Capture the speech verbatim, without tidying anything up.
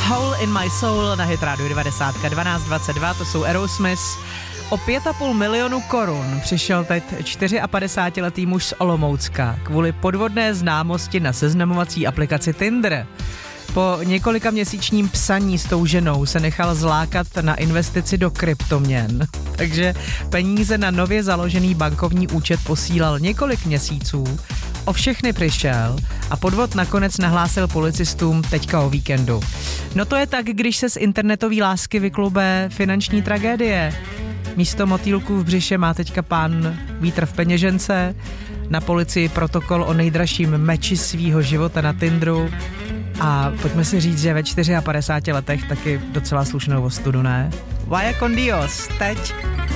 Hole in my soul na Hit Radio devadesát dvanáct dvacet dva, to jsou Aerosmith. O pět a půl milionu korun přišel teď padesátčtyřletý muž z Olomoucka kvůli podvodné známosti na seznamovací aplikaci Tinder. Po několika měsíčním psaní s tou ženou se nechal zlákat na investici do kryptoměn, takže peníze na nově založený bankovní účet posílal několik měsíců, o všechny přišel a podvod nakonec nahlásil policistům teďka o víkendu. No to je tak, když se z internetový lásky vyklube finanční tragédie. Místo motýlků v břiše má teďka pán vítr v peněžence, na policii protokol o nejdražším meči svýho života na Tinderu a pojďme si říct, že ve padesátčtyřech letech taky docela slušnou ostudu, ne? Vaya con Dios, teď